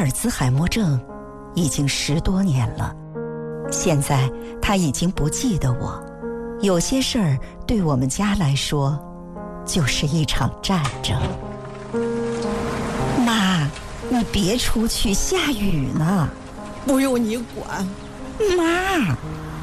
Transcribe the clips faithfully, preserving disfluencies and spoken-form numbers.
尔兹海默症已经十多年了，现在他已经不记得我。有些事儿对我们家来说，就是一场战争。妈，你别出去，下雨呢。 不用你管。 妈，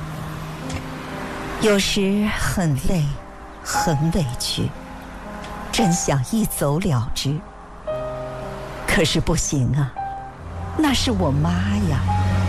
有时很累，很委屈，真想一走了之。可是不行啊，那是我妈呀。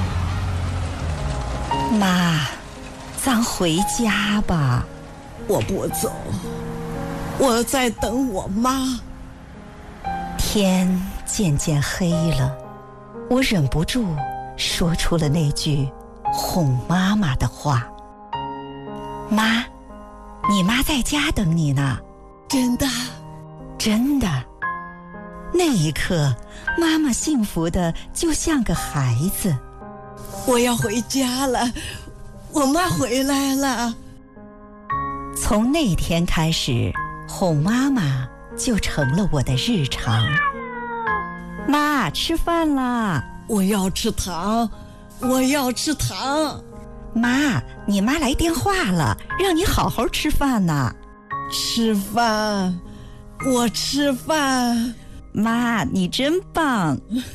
妈，咱回家吧。 我不走，我在等我妈。 天渐渐黑了，我忍不住说出了那句哄妈妈的话。妈，你妈在家等你呢。 真的？ 真的。那一刻，妈妈幸福的就像个孩子。 我要回家了，我妈回来了。 从那天开始，哄妈妈就成了我的日常。妈，吃饭啦！ 我要吃糖，我要吃糖。 妈，你妈来电话了，让你好好吃饭呢。 吃饭，我吃饭。 妈，你真棒。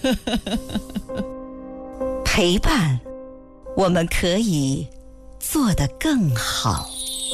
陪伴，我们可以做得更好。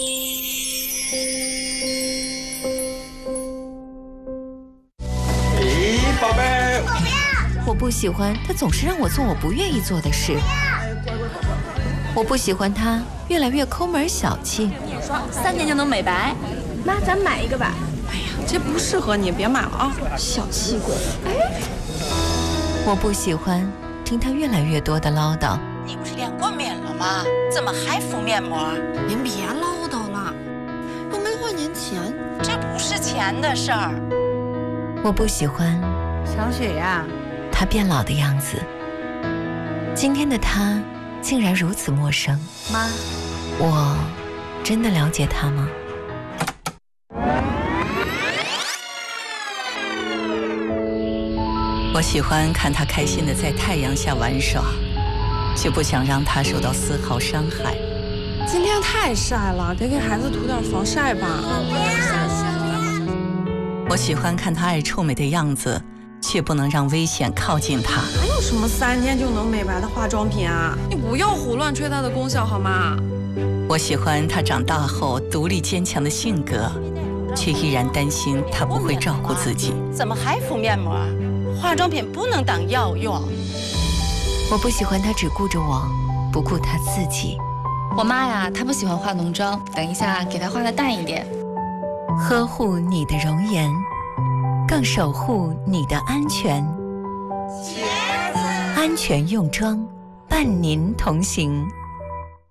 咦，宝贝， 我不要。我不喜欢他总是让我做我不愿意做的事。我不喜欢他越来越抠门小气。 眼霜三年就能美白， 妈，咱买一个吧。 哎呀，这不适合你，别买了啊！ 小气鬼。哎， 我不喜欢听他越来越多的唠叨。 你不是练过面了吗？怎么还敷面膜？ 您别唠叨了，又没花您钱， 这不是钱的事儿。 我不喜欢小雪呀， 他变老的样子。今天的他竟然如此陌生。 妈， 我真的了解他吗？ 我喜欢看他开心的在太阳下玩耍，却不想让他受到丝毫伤害。 今天太晒了，得给孩子涂点防晒吧。 我喜欢看他爱臭美的样子，却不能让危险靠近他。 还有什么三天就能美白的化妆品啊？你不要胡乱吹它的功效好吗？ 我喜欢他长大后独立坚强的性格，却依然担心他不会照顾自己。 怎么还敷面膜？化妆品不能当药用。 我不喜欢他只顾着我，不顾他自己。 我妈呀，她不喜欢化浓妆，等一下给她化的淡一点。 呵护你的容颜，更守护你的安全。安全用妆，伴您同行。